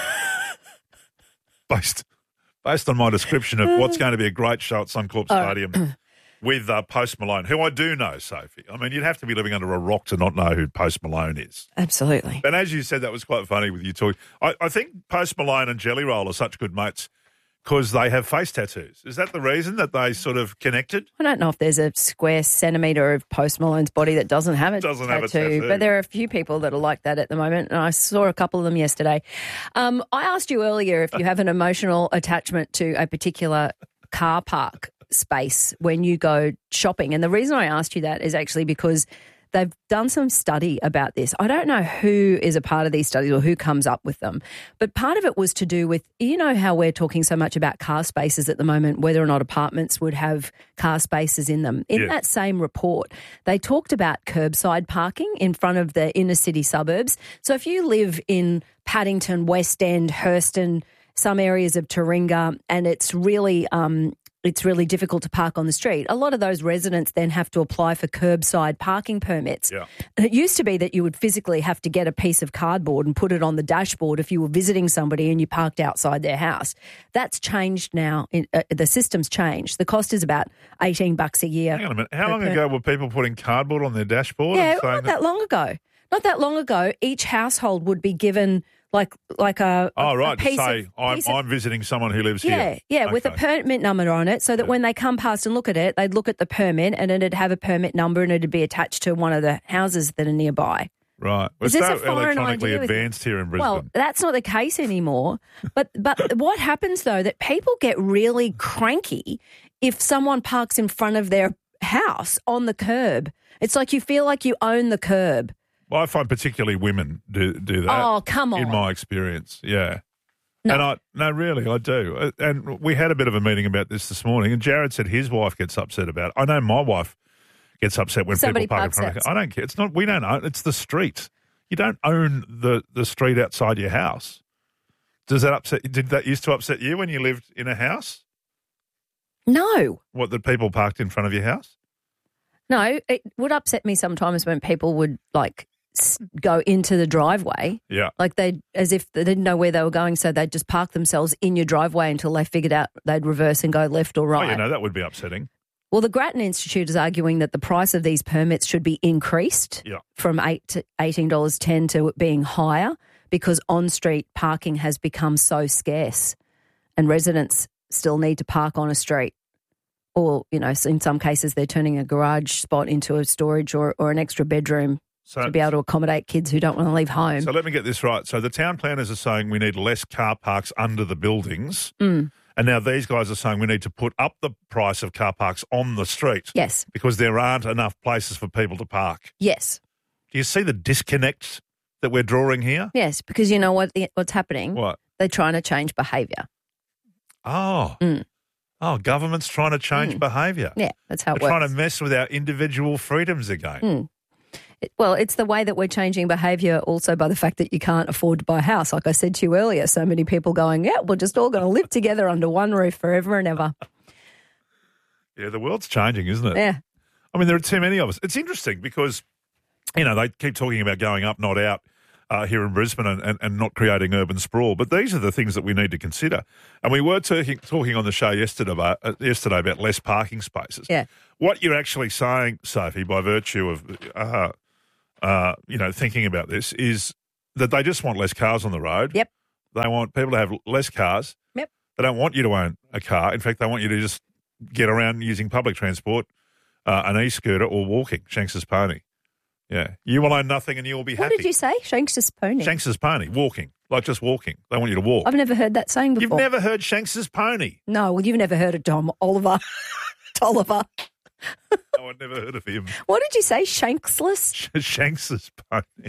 based based on my description of what's going to be a great show at Suncorp All right. Stadium with uh, Post Malone, who I do know, Sophie. I mean, you'd have to be living under a rock to not know who Post Malone is. Absolutely. And as you said, that was quite funny with you talking. I, I think Post Malone and Jelly Roll are such good mates because they have face tattoos. Is that the reason that they sort of connected? I don't know if there's a square centimetre of Post Malone's body that doesn't have a Doesn't tattoo, have a tattoo. but there are a few people that are like that at the moment, and I saw a couple of them yesterday. Um, I asked you earlier if you have an emotional attachment to a particular car park space when you go shopping, and the reason I asked you that is actually because they've done some study about this. I don't know who is a part of these studies or who comes up with them, but part of it was to do with, you know, how we're talking so much about car spaces at the moment, whether or not apartments would have car spaces in them. In Yeah. that same report, they talked about curbside parking in front of the inner city suburbs. So if you live in Paddington, West End, Hurston, some areas of Taringa, and it's really um, it's really difficult to park on the street, a lot of those residents then have to apply for curbside parking permits. Yeah. And it used to be that you would physically have to get a piece of cardboard and put it on the dashboard if you were visiting somebody and you parked outside their house. That's changed now. In, uh, the system's changed. The cost is about eighteen bucks a year. Hang on a minute. How per long per- ago were people putting cardboard on their dashboard? Yeah, and saying not that long ago. Not that long ago, each household would be given like like a, Oh, a right, to piece say, of, I'm, piece of- I'm visiting someone who lives yeah, here. yeah, with a Okay. permit number on it, so that when they come past and look at it, they'd look at the permit and it'd have a permit number and it'd be attached to one of the houses that are nearby. Right. We're Is this so a foreign electronically idea with- advanced here in Brisbane. Well, that's not the case anymore. But but what happens though that people get really cranky if someone parks in front of their house on the curb. It's like you feel like you own the curb. Well, I find particularly women do do that. Oh, come In on. my experience, yeah. No. And I no, really, I do. Uh, And we had a bit of a meeting about this this morning, and Jared said his wife gets upset about it. I know my wife gets upset when Somebody people park in parks front of outs- her. I don't care. It's not. We don't own. It's the street. You don't own the the street outside your house. Does that upset? Did that used to upset you when you lived in a house? No. What, that people parked in front of your house? No, it would upset me sometimes when people would like s- go into the driveway. Yeah. Like they, as if they didn't know where they were going, so they'd just park themselves in your driveway until they figured out they'd reverse and go left or right. Oh, you know, that would be upsetting. Well, the Grattan Institute is arguing that the price of these permits should be increased Yeah. from eight to eighteen dollars ten to it being higher because on-street parking has become so scarce and residents still need to park on a street. Or, you know, in some cases they're turning a garage spot into a storage or, or an extra bedroom So, to be able to accommodate kids who don't want to leave home. So let me get this right. So the town planners are saying we need less car parks under the buildings. Mm. And now these guys are saying we need to put up the price of car parks on the street. Yes. Because there aren't enough places for people to park. Yes. Do you see the disconnect that we're drawing here? Yes, because you know what? what's happening? What? They're trying to change behaviour. Oh. Mm. Oh, government's trying to change Mm. behaviour. Yeah, that's how it They're works. trying to mess with our individual freedoms again. Mm. It, well, it's the way that we're changing behaviour also by the fact that you can't afford to buy a house. Like I said to you earlier, so many people going, yeah, we're just all going to live together under one roof forever and ever. Yeah, the world's changing, isn't it? Yeah. I mean, there are too many of us. It's interesting because, you know, they keep talking about going up, not out uh, here in Brisbane and, and, and not creating urban sprawl. But these are the things that we need to consider. And we were talking, talking on the show yesterday about, uh, yesterday about less parking spaces. Yeah. What you're actually saying, Sophie, by virtue of, uh, uh, you know, thinking about this is that they just want less cars on the road. Yep. They want people to have less cars. Yep. They don't want you to own a car. In fact, they want you to just get around using public transport, uh, an e-scooter or walking, Shanks's pony. Yeah. You will own nothing and you will be What happy. did you say? Shanks's pony? Shanks's pony, walking, like just walking. They want you to walk. I've never heard that saying before. You've never heard Shanks's pony? No, well, you've never heard of Tom Oliver. Tolliver. No, I've never heard of him. What did you say? Shanksless? Shanks's pony.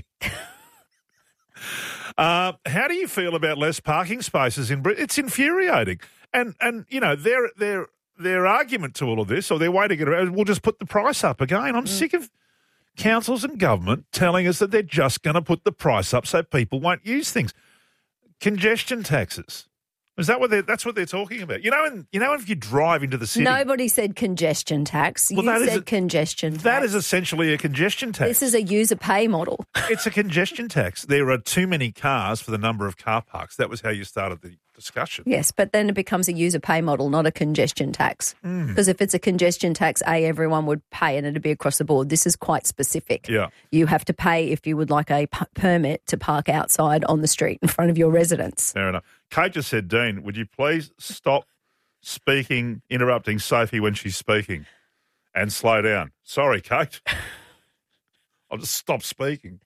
uh, how do you feel about less parking spaces in Britain? It's infuriating. And, and you know, their, their, their argument to all of this, or their way to get around, we'll just put the price up again. I'm mm. sick of councils and government telling us that they're just going to put the price up so people won't use things. Congestion taxes. Is that what they're, that's what they're talking about? You know, and you know, if you drive into the city. Nobody said congestion tax. Well, you that is said a- congestion tax. That is essentially a congestion tax. This is a user pay model. It's a congestion tax. There are too many cars for the number of car parks. That was how you started the discussion. Yes, but then it becomes a user pay model, not a congestion tax. Mm. Because if it's a congestion tax, A, everyone would pay and it'd be across the board. This is quite specific. Yeah. You have to pay if you would like a p- permit to park outside on the street in front of your residence. Fair enough. Kate just said, Dean, would you please stop speaking, interrupting Sophie when she's speaking and slow down? Sorry, Kate. I'll just stop speaking.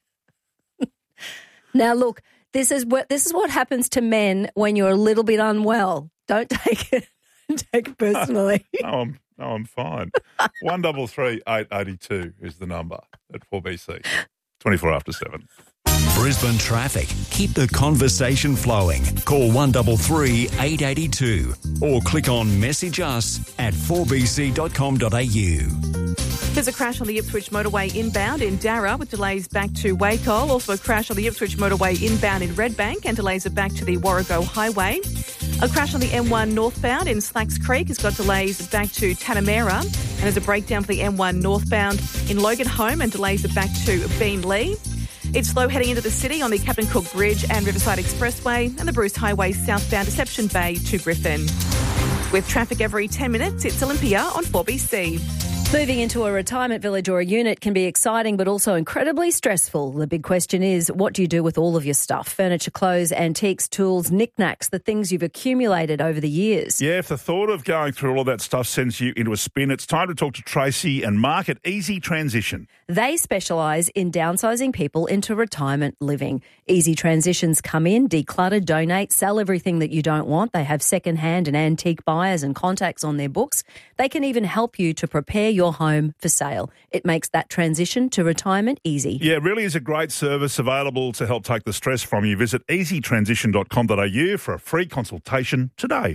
Now, look, this is what this is what happens to men when you're a little bit unwell. Don't take it, don't take it personally. no, I'm no, I'm fine. One double three eight eighty two is the number at four B C. Twenty four after seven. Brisbane traffic. Keep the conversation flowing. Call one three three eight eight two or click on message us at four b c dot com dot a u. There's a crash on the Ipswich motorway inbound in Darra with delays back to Wacol. Also a crash on the Ipswich motorway inbound in Redbank and delays are back to the Warrego Highway. A crash on the M one northbound in Slacks Creek has got delays back to Tanamera. And there's a breakdown for the M one northbound in Logan Home and delays are back to Beanley. It's slow heading into the city on the Captain Cook Bridge and Riverside Expressway and the Bruce Highway southbound Deception Bay to Griffin. With traffic every ten minutes, it's Olympia on four B C. Moving into a retirement village or a unit can be exciting but also incredibly stressful. The big question is, what do you do with all of your stuff? Furniture, clothes, antiques, tools, knickknacks, the things you've accumulated over the years. Yeah, if the thought of going through all of that stuff sends you into a spin, it's time to talk to Tracy and Mark at Easy Transition. They specialise in downsizing people into retirement living. Easy Transitions come in, declutter, donate, sell everything that you don't want. They have second-hand and antique buyers and contacts on their books. They can even help you to prepare your home for sale. It makes that transition to retirement easy. Yeah, it really is a great service available to help take the stress from you. Visit easy transition dot com dot a u for a free consultation today.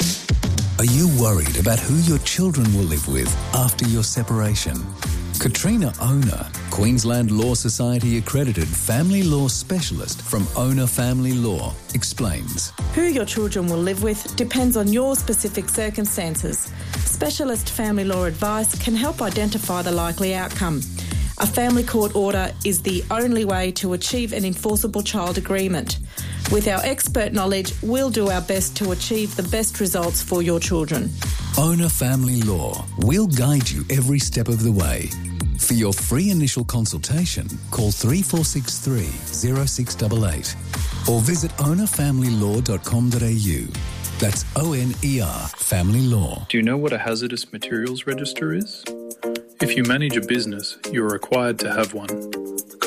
Are you worried about who your children will live with after your separation? Katrina Owner, Queensland Law Society accredited family law specialist from Owner Family Law, explains. Who your children will live with depends on your specific circumstances. Specialist family law advice can help identify the likely outcome. A family court order is the only way to achieve an enforceable child agreement. With our expert knowledge, we'll do our best to achieve the best results for your children. Owner Family Law. We'll guide you every step of the way. For your free initial consultation, call three four six three, zero six eight eight or visit owner family law dot com dot a u. That's O N E R, Family Law. Do you know what a hazardous materials register is? If you manage a business, you are required to have one.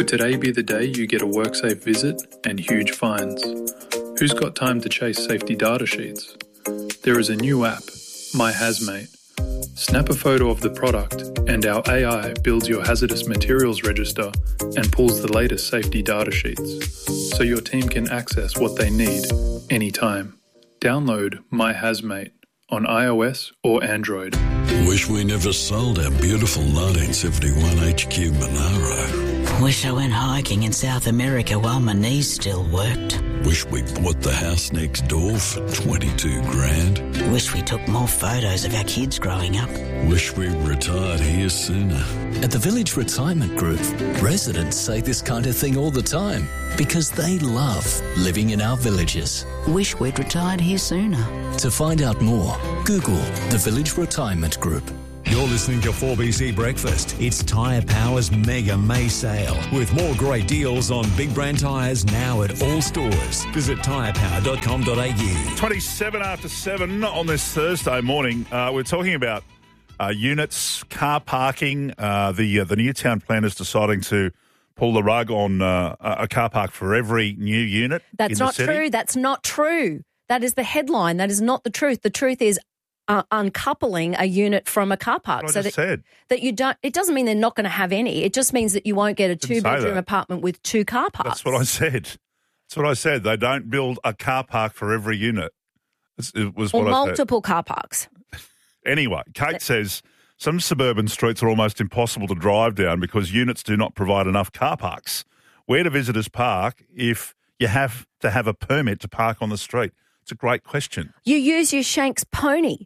Could today be the day you get a WorkSafe visit and huge fines? Who's got time to chase safety data sheets? There is a new app, My Hazmate. Snap a photo of the product and our A I builds your hazardous materials register and pulls the latest safety data sheets so your team can access what they need anytime. Download My Hazmate on iOS or Android. Wish we never sold our beautiful nineteen seventy-one H Q Monaro. Wish I went hiking in South America while my knees still worked. Wish we bought the house next door for twenty-two grand. Wish we took more photos of our kids growing up. Wish we retired here sooner. At the Village Retirement Group, residents say this kind of thing all the time because they love living in our villages. Wish we'd retired here sooner. To find out more, Google the Village Retirement Group. You're listening to four B C Breakfast. It's Tyre Power's Mega May Sale with more great deals on big brand tyres now at all stores. Visit tyre power dot com dot a u. twenty-seven after seven on this Thursday morning. Uh, we're talking about uh, units, car parking. Uh, the uh, the Newtown plan is deciding to pull the rug on uh, a car park for every new unit. That's in the not city. true. That's not true. That is the headline. That is not the truth. The truth is uh, uncoupling a unit from a car park. What I so just that, said. that you don't. It doesn't mean they're not going to have any. It just means that you won't get a Didn't say two-bedroom that. apartment with two car parks. That's what I said. That's what I said. They don't build a car park for every unit. It's, it was or what I said. multiple car parks. Anyway, Kate says some suburban streets are almost impossible to drive down because units do not provide enough car parks. Where do visitors park if you have to have a permit to park on the street? It's a great question. You use your Shanks pony.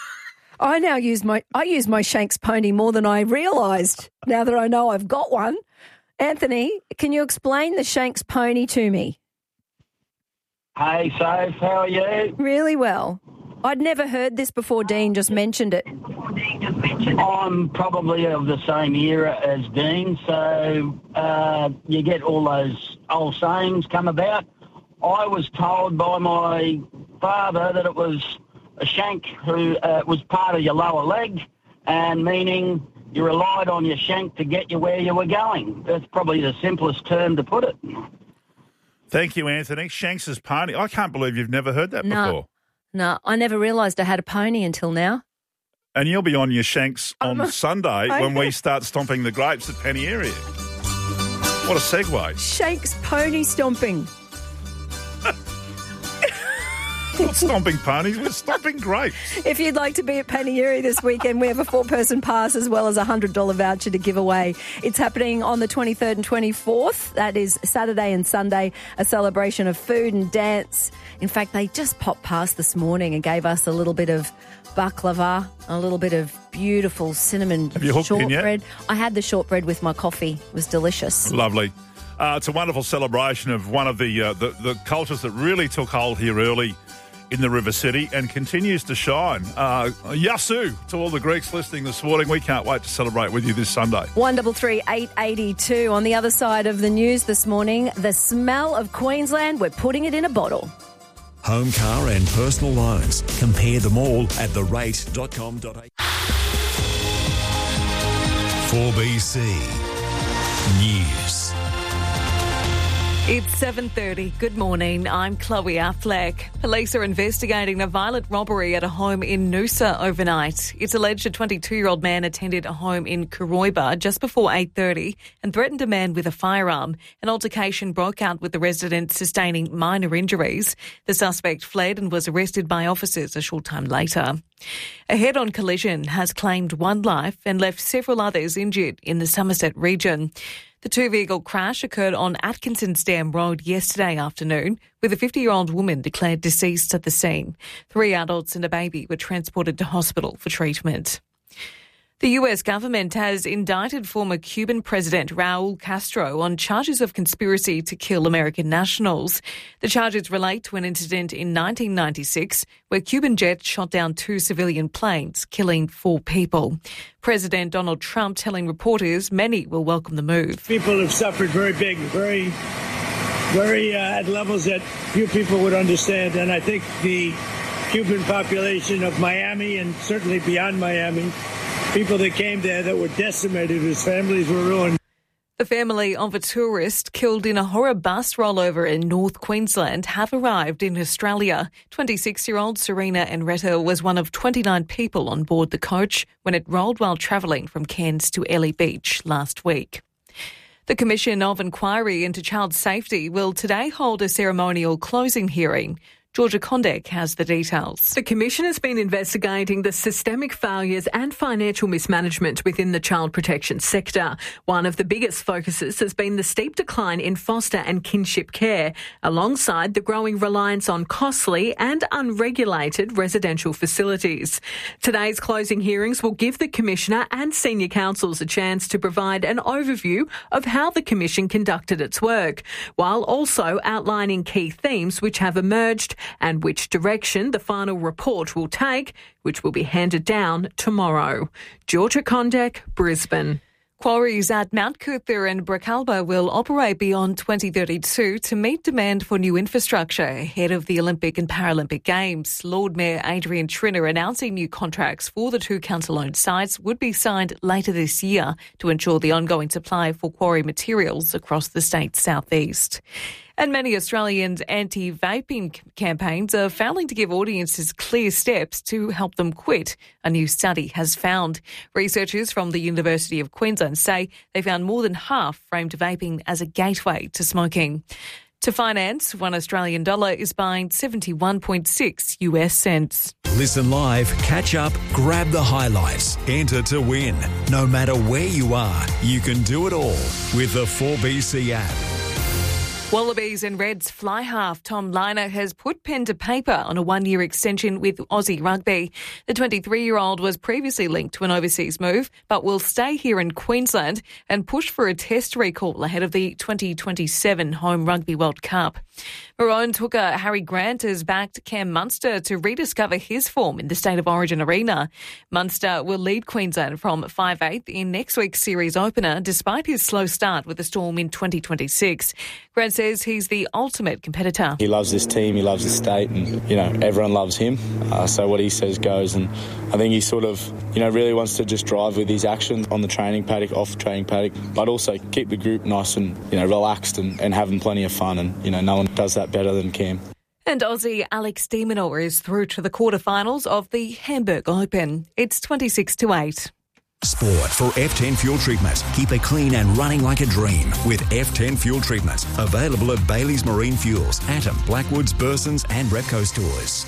I now use my I use my Shanks pony more than I realised. Now that I know I've got one, Anthony, can you explain the Shanks pony to me? Hey, Soph, how are you? Really well. I'd never heard this before. Dean just mentioned it. I'm probably of the same era as Dean, so uh, you get all those old sayings come about. I was told by my father that it was a shank who uh, was part of your lower leg, and meaning you relied on your shank to get you where you were going. That's probably the simplest term to put it. Thank you, Anthony. Shanks's pony. I can't believe you've never heard that No. before. No, I never realised I had a pony until now. And you'll be on your Shanks on I'm- Sunday I when know. we start stomping the grapes at Penny Area. What a segue. Shanks pony stomping. Not stomping ponies, we're stomping grapes. If you'd like to be at Panieri this weekend, we have a four-person pass as well as a one hundred dollars voucher to give away. It's happening on the twenty-third and twenty-fourth. That is Saturday and Sunday, a celebration of food and dance. In fact, they just popped past this morning and gave us a little bit of baklava, a little bit of beautiful cinnamon Have you hooked in yet? shortbread. I had the shortbread with my coffee. It was delicious. Lovely. Uh, it's a wonderful celebration of one of the, uh, the the cultures that really took hold here early in the River City and continues to shine. Uh, Yasu to all the Greeks listening this morning. We can't wait to celebrate with you this Sunday. one double three eight eighty two. On the other side of the news this morning, the smell of Queensland, we're putting it in a bottle. Home, car and personal loans. Compare them all at the rate dot com dot a u. four B C News. It's seven thirty. Good morning. I'm Chloe Affleck. Police are investigating a violent robbery at a home in Noosa overnight. It's alleged a twenty-two-year-old man attended a home in Koroiba just before eight thirty and threatened a man with a firearm. An altercation broke out with the resident sustaining minor injuries. The suspect fled and was arrested by officers a short time later. A head-on collision has claimed one life and left several others injured in the Somerset region. The two-vehicle crash occurred on Atkinson's Dam Road yesterday afternoon, with a fifty-year-old woman declared deceased at the scene. Three adults and a baby were transported to hospital for treatment. The U S government has indicted former Cuban President Raul Castro on charges of conspiracy to kill American nationals. The charges relate to an incident in nineteen ninety-six where Cuban jets shot down two civilian planes, killing four people. President Donald Trump telling reporters many will welcome the move. People have suffered very big, very, very uh, at levels that few people would understand. And I think the Cuban population of Miami and certainly beyond Miami, people that came there that were decimated, whose families were ruined. The family of a tourist killed in a horror bus rollover in North Queensland have arrived in Australia. twenty-six-year-old Serena Enretta was one of twenty-nine people on board the coach when it rolled while travelling from Cairns to Ellie Beach last week. The Commission of Inquiry into Child Safety will today hold a ceremonial closing hearing. Georgia Kondek has the details. The Commission has been investigating the systemic failures and financial mismanagement within the child protection sector. One of the biggest focuses has been the steep decline in foster and kinship care, alongside the growing reliance on costly and unregulated residential facilities. Today's closing hearings will give the Commissioner and senior counsels a chance to provide an overview of how the Commission conducted its work, while also outlining key themes which have emerged and which direction the final report will take, which will be handed down tomorrow. Georgia Kondek, Brisbane. Quarries at Mount Coot-tha and Bracalba will operate beyond twenty thirty-two to meet demand for new infrastructure ahead of the Olympic and Paralympic Games. Lord Mayor Adrian Trinner announcing new contracts for the two council-owned sites would be signed later this year to ensure the ongoing supply for quarry materials across the state's southeast. And many Australians' anti-vaping campaigns are failing to give audiences clear steps to help them quit, a new study has found. Researchers from the University of Queensland say they found more than half framed vaping as a gateway to smoking. To finance, one Australian dollar is buying seventy-one point six US cents. Listen live, catch up, grab the highlights, enter to win. No matter where you are, you can do it all with the four B C app. Wallabies and Reds fly half Tom Liner has put pen to paper on a one-year extension with Aussie Rugby. The twenty-three-year-old was previously linked to an overseas move, but will stay here in Queensland and push for a test recall ahead of the twenty twenty-seven Home Rugby World Cup. Maroons hooker Harry Grant has backed Cam Munster to rediscover his form in the State of Origin arena. Munster will lead Queensland from five eighth in next week's series opener, despite his slow start with the Storm in twenty twenty-six. Grant says he's the ultimate competitor. He loves this team, he loves the state, and, you know, everyone loves him. Uh, so what he says goes, and I think he sort of, you know, really wants to just drive with his actions on the training paddock, off the training paddock, but also keep the group nice and, you know, relaxed and, and having plenty of fun. And, you know, no one does that better than Cam. And Aussie Alex de Minaur is through to the quarterfinals of the Hamburg Open. It's twenty-six to eight. Sport for F ten Fuel Treatment. Keep it clean and running like a dream with F ten Fuel Treatment. Available at Bailey's Marine Fuels, Atom, Blackwoods, Bursons and Repco stores.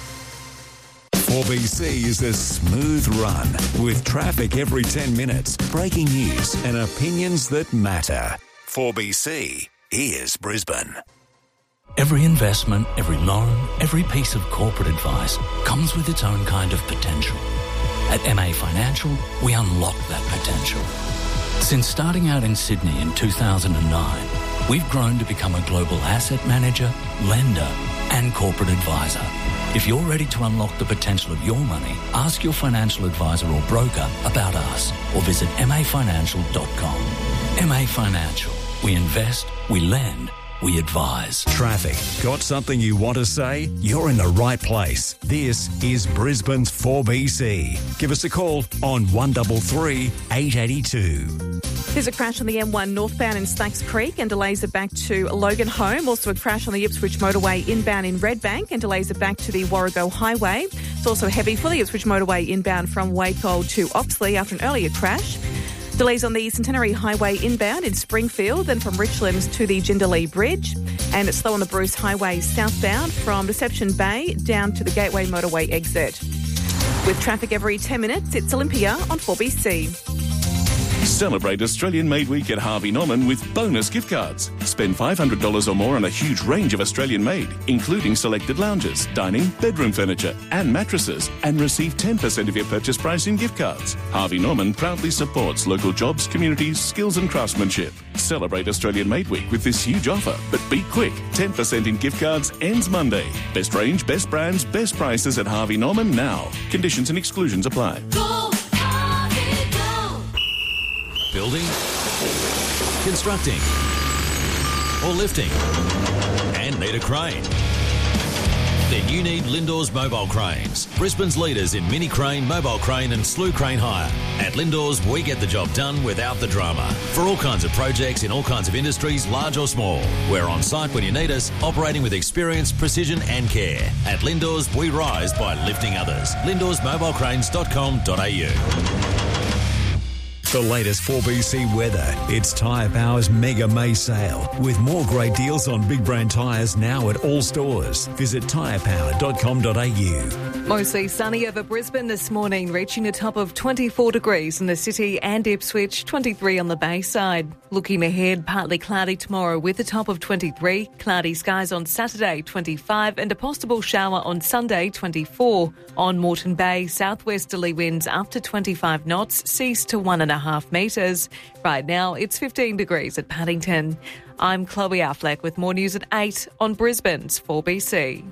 four B C is a smooth run with traffic every ten minutes, breaking news and opinions that matter. four B C, here's Brisbane. Every investment, every loan, every piece of corporate advice comes with its own kind of potential. At M A Financial, we unlock that potential. Since starting out in Sydney in two thousand nine, we've grown to become a global asset manager, lender and corporate advisor. If you're ready to unlock the potential of your money, ask your financial advisor or broker about us or visit m a financial dot com. M A Financial. We invest, we lend, we advise. Traffic. Got something you want to say? You're in the right place. This is Brisbane's four B C. Give us a call on one three three, eight eight two. There's a crash on the M one northbound in Snacks Creek and delays it back to Logan Home. Also a crash on the Ipswich motorway inbound in Redbank and delays it back to the Warrego Highway. It's also heavy for the Ipswich motorway inbound from Waco to Oxley after an earlier crash. Delays on the Centenary Highway inbound in Springfield and from Richlands to the Jindalee Bridge. And it's slow on the Bruce Highway southbound from Deception Bay down to the Gateway motorway exit. With traffic every ten minutes, it's Olympia on four B C. Celebrate Australian Made Week at Harvey Norman with bonus gift cards. Spend five hundred dollars or more on a huge range of Australian made, including selected lounges, dining, bedroom furniture and mattresses, and receive ten percent of your purchase price in gift cards. Harvey Norman proudly supports local jobs, communities, skills and craftsmanship. Celebrate Australian Made Week with this huge offer, but be quick. ten percent in gift cards ends Monday. Best range, best brands, best prices at Harvey Norman now. Conditions and exclusions apply. Go, Harvey, go. Building, constructing, or lifting, and need a crane. Then you need Lindor's Mobile Cranes, Brisbane's leaders in mini crane, mobile crane and slew crane hire. At Lindor's, we get the job done without the drama. For all kinds of projects in all kinds of industries, large or small. We're on site when you need us, operating with experience, precision and care. At Lindor's, we rise by lifting others. lindors mobile cranes dot com dot a u. The latest four B C weather. It's Tyre Power's Mega May sale with more great deals on big brand tyres now at all stores. Visit tyre power dot com dot a u. Mostly sunny over Brisbane this morning, reaching a top of twenty-four degrees in the city and Ipswich, twenty-three on the Bayside. Looking ahead, partly cloudy tomorrow with a top of twenty-three, cloudy skies on Saturday, twenty-five, and a possible shower on Sunday, twenty-four. On Moreton Bay, southwesterly winds up to twenty-five knots, cease to one and a half metres. Right now, it's fifteen degrees at Paddington. I'm Chloe Affleck with more news at eight on Brisbane's four B C.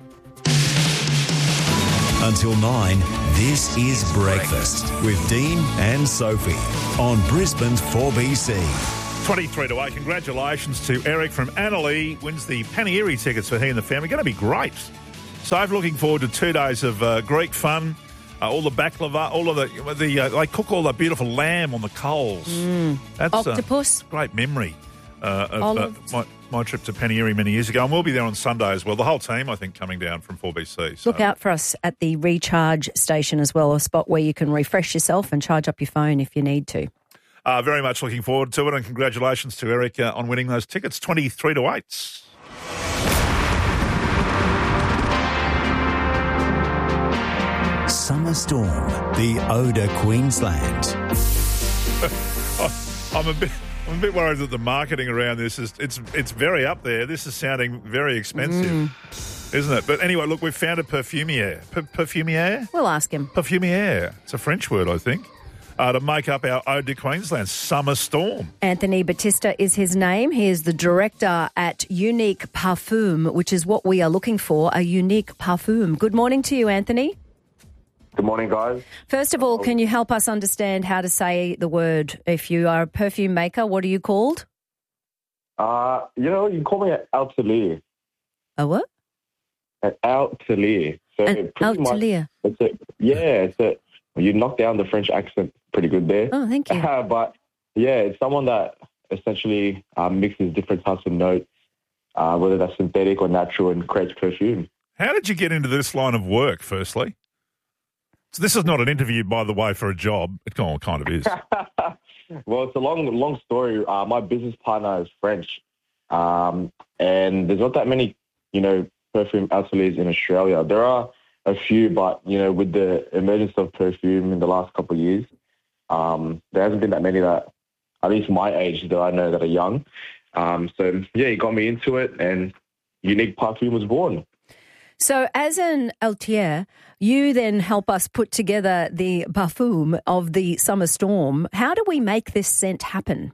Until nine, this is Breakfast with Dean and Sophie on Brisbane's four B C. twenty-three to eight. Congratulations to Eric from Annalee. Wins the Panieri tickets for he and the family. Going to be great. So I'm looking forward to two days of uh, Greek fun. Uh, all the baklava, all of the, the uh, they cook all the beautiful lamb on the coals. Mm. That's Octopus. a great memory uh, of uh, my, my trip to Panieri many years ago. And we'll be there on Sunday as well. The whole team, I think, coming down from four B C. So. Look out for us at the recharge station as well, a spot where you can refresh yourself and charge up your phone if you need to. Uh, very much looking forward to it, and congratulations to Eric uh, on winning those tickets, twenty-three to eight. Summer Storm, the Oda Queensland. I'm a bit, I'm a bit worried that the marketing around this is it's it's very up there. This is sounding very expensive, mm. isn't it? But anyway, look, we've found a perfumier. P- perfumier? We'll ask him. Perfumier. It's a French word, I think. Uh, to make up our Ode to Queensland, Summer Storm. Anthony Batista is his name. He is the director at Unique Parfum, which is what we are looking for, a unique parfum. Good morning to you, Anthony. Good morning, guys. First of all, can you help us understand how to say the word? If you are a perfume maker, what are you called? Uh, you know, you can call me an atelier. A what? An atelier. So An atelier. It's a, yeah, it's a, you knocked down the French accent pretty good there. Oh, thank you. Uh, but, yeah, it's someone that essentially uh, mixes different types of notes, uh, whether that's synthetic or natural, and creates perfume. How did you get into this line of work, firstly? So this is not an interview, by the way, for a job. It kind of is. Well, it's a long, long story. Uh, my business partner is French, um, and there's not that many, you know, perfume ateliers in Australia. There are a few, but, you know, with the emergence of perfume in the last couple of years, um, there hasn't been that many that, at least my age, that I know that are young. Um, so, yeah, he got me into it, and Unique Parfum was born. So as an atelier, you then help us put together the parfum of the Summer Storm. How do we make this scent happen?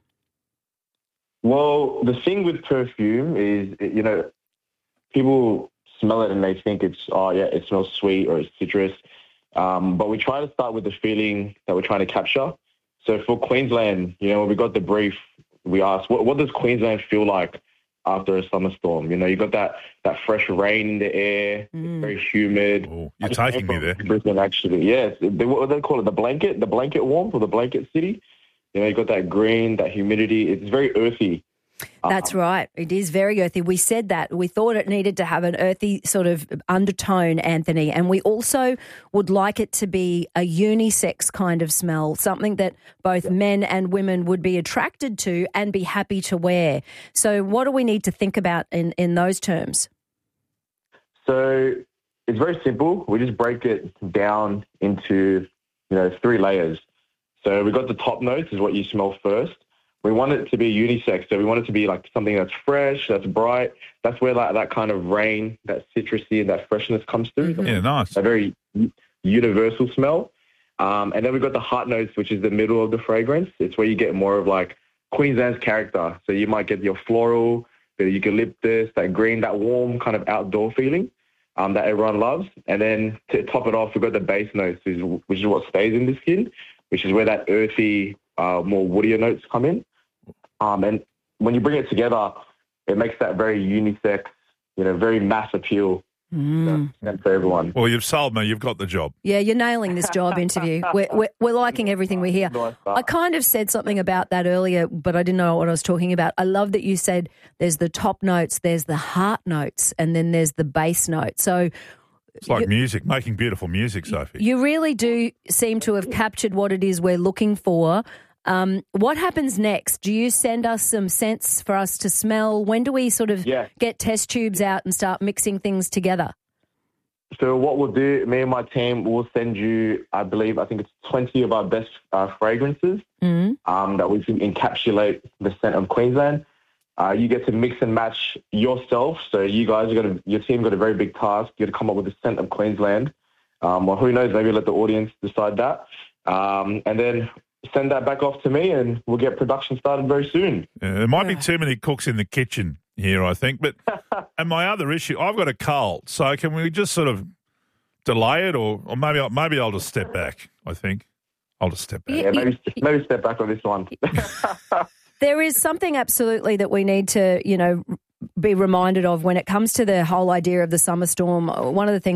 Well, the thing with perfume is, you know, people smell it and they think it's, oh, yeah, it smells sweet or it's citrus. Um, but we try to start with the feeling that we're trying to capture. So for Queensland, you know, when we got the brief, we asked, what, what does Queensland feel like after a summer storm? You know, you got that, that fresh rain in the air, mm. it's very humid. Ooh, you're taking me there. Brisbane, actually, yes. They, what do they call it? The blanket, the blanket warmth or the blanket city. You know, you got that green, that humidity. It's very earthy. That's um, right. It is very earthy. We said that. We thought it needed to have an earthy sort of undertone, Anthony, and we also would like it to be a unisex kind of smell, something that both yeah. men and women would be attracted to and be happy to wear. So what do we need to think about in, in those terms? So it's very simple. We just break it down into, you know, three layers. So we got the top notes is what you smell first. We want it to be unisex, so we want it to be like something that's fresh, that's bright. That's where that, that kind of rain, that citrusy and that freshness comes through. Mm-hmm. Yeah, nice. A very universal smell. Um, and then we've got the heart notes, which is the middle of the fragrance. It's where you get more of like Queensland's character. So you might get your floral, the eucalyptus, that green, that warm kind of outdoor feeling um, that everyone loves. And then to top it off, we've got the base notes, which is, which is what stays in the skin, which is where that earthy, uh, more woodier notes come in. Um, and when you bring it together, it makes that very unisex, you know, very mass appeal Mm. And for everyone. Well, you've sold me. You've got the job. Yeah, you're nailing this job interview. We're, we're, we're liking everything we hear. I kind of said something about that earlier, but I didn't know what I was talking about. I love that you said there's the top notes, there's the heart notes, and then there's the bass note. So It's like you, music, making beautiful music, Sophie. you really do seem to have captured what it is we're looking for. Um, what happens next? Do you send us some scents for us to smell? When do we sort of Yeah. get test tubes out and start mixing things together? So what we'll do, me and my team will send you, I believe, I think it's twenty of our best uh, fragrances Mm. um, that we can encapsulate the scent of Queensland. Uh, you get to mix and match yourself. So you guys are going to, your team got a very big task. You got to come up with the scent of Queensland. Um, well, who knows? Maybe let the audience decide that, um, and then send that back off to me, and we'll get production started very soon. Yeah, there might be too many cooks in the kitchen here, I think. But and my other issue, I've got a cold, so can we just sort of delay it, or, or maybe I'll, maybe I'll just step back. I think I'll just step back. Yeah, maybe maybe step back on this one. There is something absolutely that we need to, you know, be reminded of when it comes to the whole idea of the summer storm. One of the things